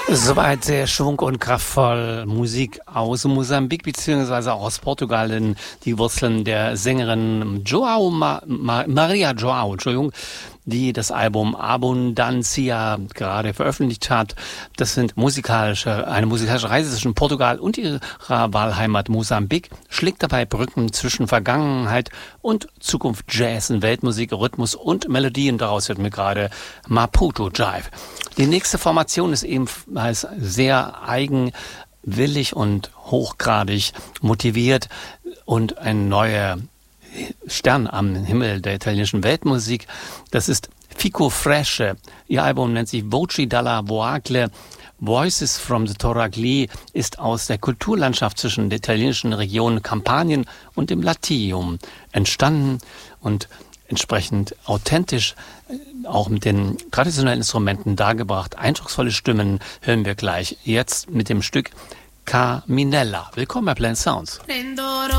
Soweit sehr schwung- und kraftvoll Musik aus Mosambik beziehungsweise auch aus Portugal, denn die Wurzeln der Sängerin Maria João, Entschuldigung, die das Album Abundancia gerade veröffentlicht hat. Das sind eine musikalische Reise zwischen Portugal und ihrer Wahlheimat Mosambik, schlägt dabei Brücken zwischen Vergangenheit und Zukunft, Jazz, Weltmusik, Rhythmus und Melodien. Daraus wird mir gerade Maputo Jive. Die nächste Formation ist ebenfalls sehr eigenwillig und hochgradig motiviert und ein neuer Stern am Himmel der italienischen Weltmusik. Das ist Fico Fresche. Ihr Album nennt sich Voci dalla Voagle. Voices from the Toragli ist aus der Kulturlandschaft zwischen der italienischen Region Kampanien und dem Latium entstanden und entsprechend authentisch, auch mit den traditionellen Instrumenten dargebracht. Eindrucksvolle Stimmen hören wir gleich jetzt mit dem Stück Caminella. Willkommen bei Plain Sounds.